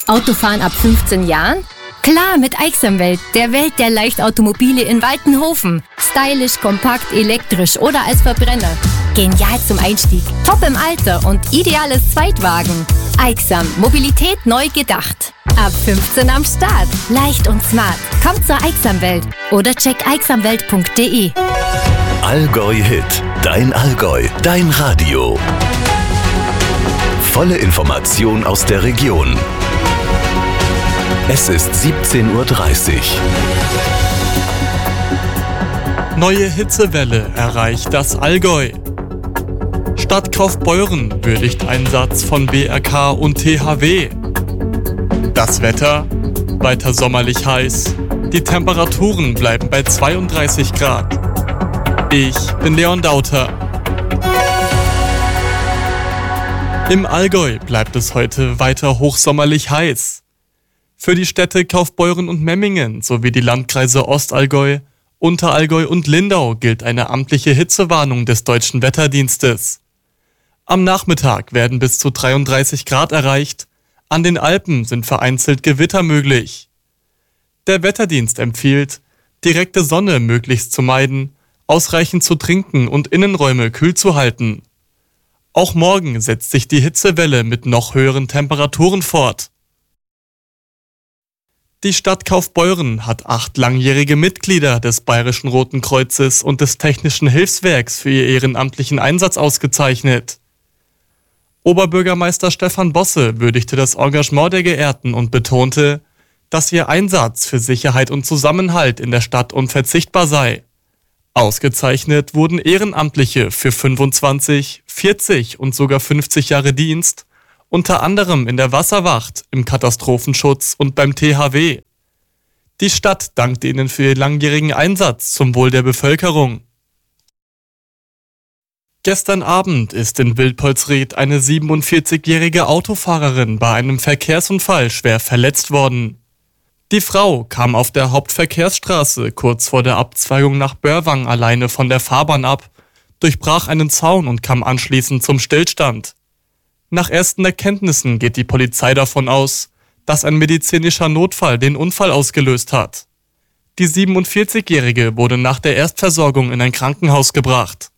Autofahren ab 15 Jahren? Klar, mit Aixamwelt, der Welt der Leichtautomobile in Waltenhofen. Stylisch, kompakt, elektrisch oder als Verbrenner. Genial zum Einstieg, top im Alter und ideales Zweitwagen. Aixam, Mobilität neu gedacht. Ab 15 am Start. Leicht und smart. Kommt zur Aixamwelt oder check aixamwelt.de. Allgäu Hit. Dein Allgäu. Dein Radio. Volle Information aus der Region. Es ist 17:30 Uhr. Neue Hitzewelle erreicht das Allgäu. Stadt Kaufbeuren würdigt Einsatz von BRK und THW. Das Wetter? Weiter sommerlich heiß. Die Temperaturen bleiben bei 32 Grad. Ich bin Leon Dauter. Im Allgäu bleibt es heute weiter hochsommerlich heiß. Für die Städte Kaufbeuren und Memmingen sowie die Landkreise Ostallgäu, Unterallgäu und Lindau gilt eine amtliche Hitzewarnung des Deutschen Wetterdienstes. Am Nachmittag werden bis zu 33 Grad erreicht. An den Alpen sind vereinzelt Gewitter möglich. Der Wetterdienst empfiehlt, direkte Sonne möglichst zu meiden, ausreichend zu trinken und Innenräume kühl zu halten. Auch morgen setzt sich die Hitzewelle mit noch höheren Temperaturen fort. Die Stadt Kaufbeuren hat 8 langjährige Mitglieder des Bayerischen Roten Kreuzes und des Technischen Hilfswerks für ihr ehrenamtlichen Einsatz ausgezeichnet. Oberbürgermeister Stefan Bosse würdigte das Engagement der Geehrten und betonte, dass ihr Einsatz für Sicherheit und Zusammenhalt in der Stadt unverzichtbar sei. Ausgezeichnet wurden Ehrenamtliche für 25, 40 und sogar 50 Jahre Dienst, unter anderem in der Wasserwacht, im Katastrophenschutz und beim THW. Die Stadt dankte ihnen für ihren langjährigen Einsatz zum Wohl der Bevölkerung. Gestern Abend ist in Wildpolsried eine 47-jährige Autofahrerin bei einem Verkehrsunfall schwer verletzt worden. Die Frau kam auf der Hauptverkehrsstraße kurz vor der Abzweigung nach Börwang alleine von der Fahrbahn ab, durchbrach einen Zaun und kam anschließend zum Stillstand. Nach ersten Erkenntnissen geht die Polizei davon aus, dass ein medizinischer Notfall den Unfall ausgelöst hat. Die 47-Jährige wurde nach der Erstversorgung in ein Krankenhaus gebracht.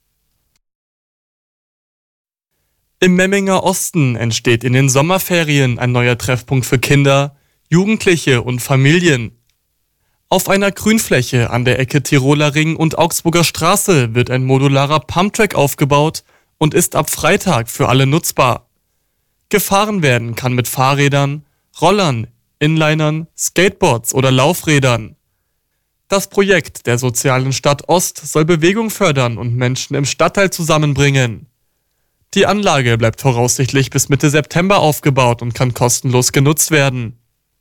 Im Memminger Osten entsteht in den Sommerferien ein neuer Treffpunkt für Kinder, Jugendliche und Familien. Auf einer Grünfläche an der Ecke Tiroler Ring und Augsburger Straße wird ein modularer Pumptrack aufgebaut und ist ab Freitag für alle nutzbar. Gefahren werden kann mit Fahrrädern, Rollern, Inlinern, Skateboards oder Laufrädern. Das Projekt der sozialen Stadt Ost soll Bewegung fördern und Menschen im Stadtteil zusammenbringen. Die Anlage bleibt voraussichtlich bis Mitte September aufgebaut und kann kostenlos genutzt werden.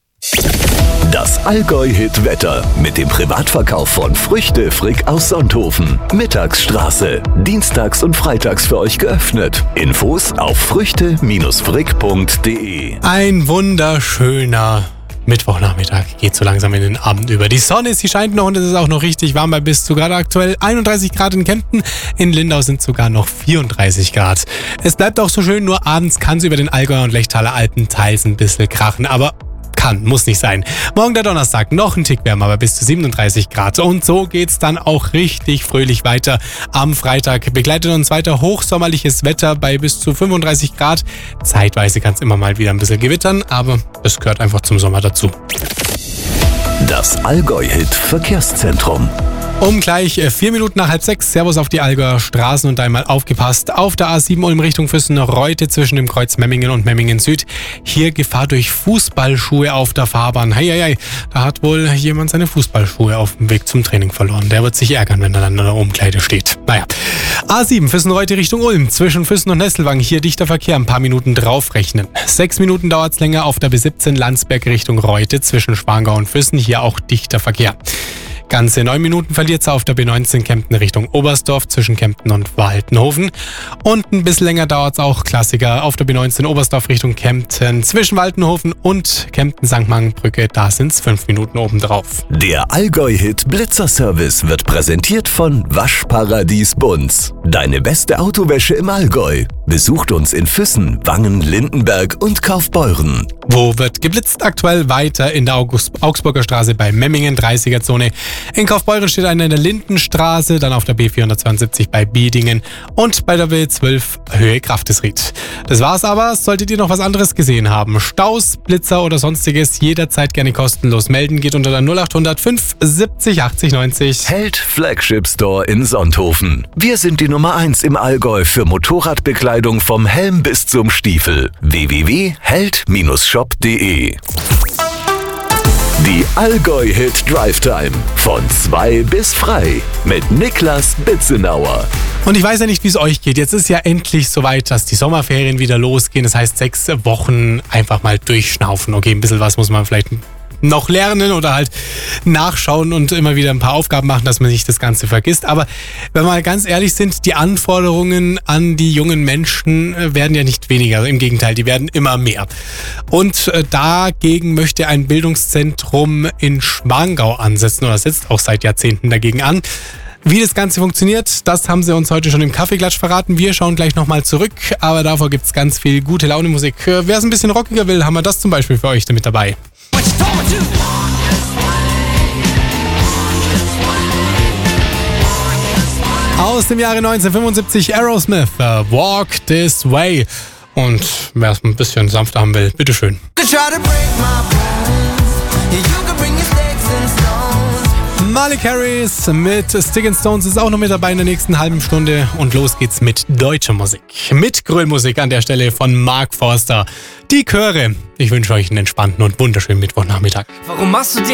Das Allgäu-Hit-Wetter mit dem Privatverkauf von Früchte Frick aus Sonthofen. Mittagsstraße. Dienstags und freitags für euch geöffnet. Infos auf früchte-frick.de. Ein wunderschöner Mittwochnachmittag geht so langsam in den Abend über. Die Sonne, sie scheint noch und es ist auch noch richtig warm bei bis zu gerade aktuell 31 Grad in Kempten. In Lindau sind sogar noch 34 Grad. Es bleibt auch so schön, nur abends kann es über den Allgäuer und Lechtaler Alpen teils ein bisschen krachen, aber muss nicht sein. Morgen der Donnerstag noch ein Tick wärmer, aber bis zu 37 Grad. Und so geht's dann auch richtig fröhlich weiter. Am Freitag begleitet uns weiter hochsommerliches Wetter bei bis zu 35 Grad. Zeitweise kann es immer mal wieder ein bisschen gewittern, aber es gehört einfach zum Sommer dazu. Das Allgäu-Hit-Verkehrszentrum. Um gleich 4 Minuten nach 5:30. Servus auf die Allgäuer Straßen und einmal aufgepasst. Auf der A7 Ulm Richtung Füssen-Reute zwischen dem Kreuz Memmingen und Memmingen Süd. Hier Gefahr durch Fußballschuhe auf der Fahrbahn. Heieiei, da hat wohl jemand seine Fußballschuhe auf dem Weg zum Training verloren. Der wird sich ärgern, wenn er dann in der Umkleide steht. Naja. A7 Füssen-Reute Richtung Ulm zwischen Füssen und Nesselwang. Hier dichter Verkehr, ein paar Minuten draufrechnen. 6 Minuten dauert es länger auf der B17 Landsberg Richtung Reute zwischen Schwangau und Füssen. Hier auch dichter Verkehr. Ganze 9 Minuten verliert es auf der B19 Kempten Richtung Oberstdorf zwischen Kempten und Waltenhofen. Und ein bisschen länger dauert es auch, Klassiker, auf der B19 Oberstdorf Richtung Kempten zwischen Waltenhofen und Kempten-St. Mangenbrücke. Da sind es 5 Minuten obendrauf. Der Allgäu-Hit Blitzerservice wird präsentiert von Waschparadies Bunz. Deine beste Autowäsche im Allgäu. Besucht uns in Füssen, Wangen, Lindenberg und Kaufbeuren. Wo wird geblitzt? Aktuell weiter in der Augsburger Straße bei Memmingen, 30er-Zone. In Kaufbeuren steht einer in der Lindenstraße, dann auf der B472 bei Biedingen und bei der W12 Höhe Kraftesried. Das war's aber. Solltet ihr noch was anderes gesehen haben, Staus, Blitzer oder sonstiges, jederzeit gerne kostenlos melden. Geht unter der 0800 570 80 90. Held Flagship Store in Sonthofen. Wir sind die Nummer 1 im Allgäu für Motorradbekleidung vom Helm bis zum Stiefel. www.held-shop.de. Die Allgäu-Hit Drive Time von 2 bis frei mit Niklas Bitzenauer. Und ich weiß ja nicht, wie es euch geht. Jetzt ist ja endlich soweit, dass die Sommerferien wieder losgehen. Das heißt, 6 Wochen einfach mal durchschnaufen. Okay, ein bisschen was muss man vielleicht noch lernen oder halt nachschauen und immer wieder ein paar Aufgaben machen, dass man nicht das Ganze vergisst. Aber wenn wir mal ganz ehrlich sind, die Anforderungen an die jungen Menschen werden ja nicht weniger. Im Gegenteil, die werden immer mehr. Und dagegen möchte ein Bildungszentrum in Schwangau ansetzen oder setzt auch seit Jahrzehnten dagegen an. Wie das Ganze funktioniert, das haben sie uns heute schon im Kaffeeklatsch verraten. Wir schauen gleich nochmal zurück, aber davor gibt es ganz viel gute Laune-Musik. Wer es ein bisschen rockiger will, haben wir das zum Beispiel für euch mit dabei. Aus dem Jahre 1975 Aerosmith, Walk This Way. Und wer es ein bisschen sanfter haben will, bitteschön. Malik Harris mit Stick and Stones ist auch noch mit dabei in der nächsten halben Stunde. Und los geht's mit deutscher Musik. Mit Grölmusik an der Stelle von Mark Forster. Die Chöre. Ich wünsche euch einen entspannten und wunderschönen Mittwochnachmittag. Warum machst du dir